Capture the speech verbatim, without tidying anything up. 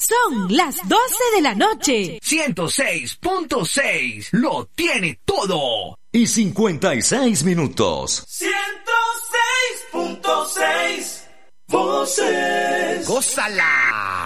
Son las doce de la noche. ciento seis punto seis lo tiene todo. Y cincuenta y seis minutos. ciento seis punto seis Voces. ¡Gózala!